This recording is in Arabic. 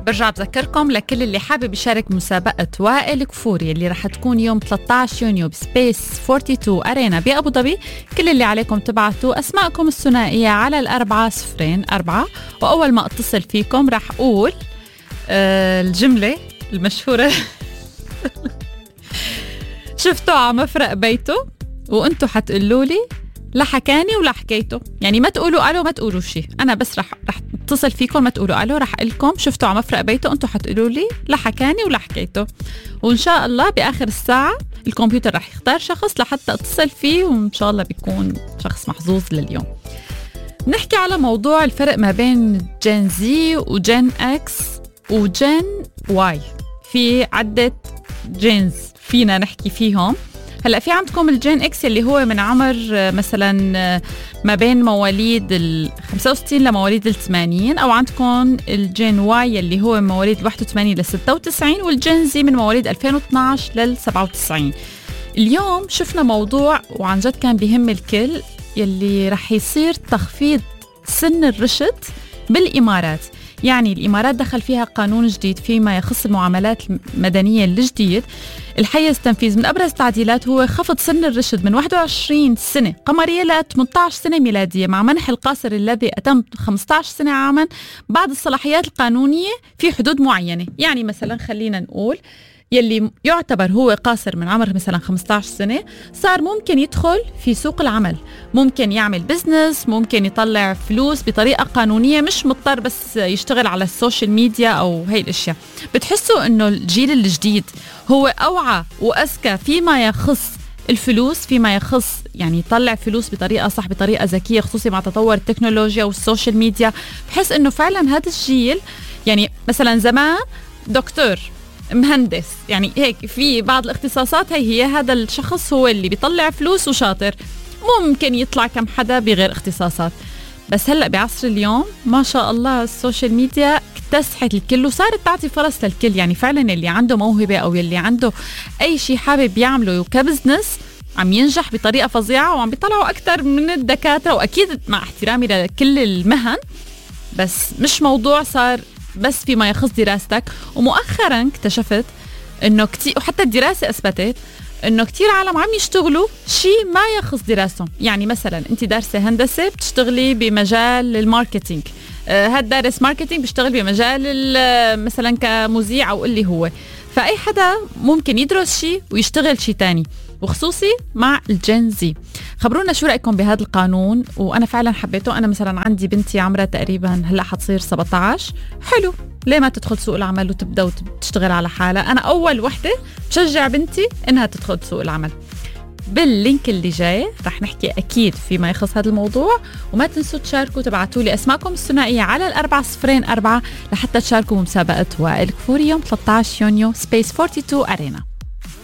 برجع بذكركم لكل اللي حابب يشارك مسابقة وائل كفوري اللي رح تكون يوم 13 يونيو بسبيس 42 أرينا بأبو ظبي. كل اللي عليكم تبعتوا أسماءكم الثنائية على 404 وأول ما أتصل فيكم رح أقول الجملة المشهورة شفتوا على مفرق بيته وأنتوا حتقولوا لي لا حكاني ولا حكيته. يعني ما تقولوا ألو ما تقولوا شيء، أنا بس رح اتصل فيكم ما تقولوا ألو، رح أقلكم شفتوا على مفرق بيته، أنتوا حتقولوا لي لا حكاني ولا حكيته. وإن شاء الله بآخر الساعة الكمبيوتر رح يختار شخص لحتى اتصل فيه وإن شاء الله بيكون شخص محظوظ لليوم. نحكي على موضوع الفرق ما بين جين زي وجين اكس وجين واي. في عدة جينز فينا نحكي فيهم. هلأ في عندكم الجين اكس اللي هو من عمر مثلا ما بين مواليد 65 لمواليد 80، او عندكم الجين واي اللي هو من مواليد 81 ل 96، والجين زي من مواليد 2012 لل 97. اليوم شفنا موضوع وعن جد كان بيهم الكل، يلي رح يصير تخفيض سن الرشد بالإمارات. يعني الإمارات دخل فيها قانون جديد فيما يخص المعاملات المدنية الجديد. الحيز تنفيذ من أبرز التعديلات هو خفض سن الرشد من 21 سنة قمرية ل 18 سنة ميلادية، مع منح القاصر الذي أتم 15 سنة عاما بعض الصلاحيات القانونية في حدود معينة. يعني مثلا خلينا نقول يلي يعتبر هو قاصر من عمر مثلا 15 سنة صار ممكن يدخل في سوق العمل، ممكن يعمل بزنس، ممكن يطلع فلوس بطريقة قانونية، مش مضطر بس يشتغل على السوشيال ميديا أو هاي الأشياء. بتحسوا إنه الجيل الجديد هو أوعى وأذكى فيما يخص الفلوس، فيما يخص يعني يطلع فلوس بطريقة صح، بطريقة ذكية، خصوصي مع تطور التكنولوجيا والسوشيال ميديا. بحس إنه فعلا هذا الجيل يعني مثلا زمان دكتور مهندس، يعني هيك في بعض الاختصاصات هي هذا الشخص هو اللي بيطلع فلوس وشاطر، ممكن يطلع كم حدا بغير اختصاصات. بس هلأ بعصر اليوم ما شاء الله السوشيال ميديا اكتسحت الكل وصارت تعطي فرص للكل. يعني فعلا اللي عنده موهبة أو اللي عنده أي شيء حابب يعمله كبزنس عم ينجح بطريقة فظيعة، وعم بيطلعوا أكتر من الدكاترة. وأكيد مع احترامي لكل المهن، بس مش موضوع صار بس فيما يخص دراستك. ومؤخرا اكتشفت انه كتير، وحتى الدراسة اثبتت انه كتير عالم عم يشتغلوا شيء ما يخص دراستهم. يعني مثلا انت دارسة هندسة بتشتغلي بمجال الماركتينج، هاد دارس ماركتينج بيشتغل بمجال مثلا كمذيع او اللي هو. فاي حدا ممكن يدرس شيء ويشتغل شيء تاني، وخصوصي مع الجين زي. خبرونا شو رأيكم بهذا القانون، وأنا فعلا حبيته. أنا مثلا عندي بنتي عمرها تقريبا هلأ حتصير 17. حلو، ليه ما تدخل سوق العمل وتبدأ وتشتغل على حالها؟ أنا أول وحدة بشجع بنتي إنها تدخل سوق العمل. باللينك اللي جاي رح نحكي أكيد فيما يخص هذا الموضوع. وما تنسوا تشاركوا، تبعتوا لي أسماءكم الثنائية على 404 لحتى تشاركوا بمسابقة وائل كفوري يوم 13 يونيو سبيس 42 أرينا.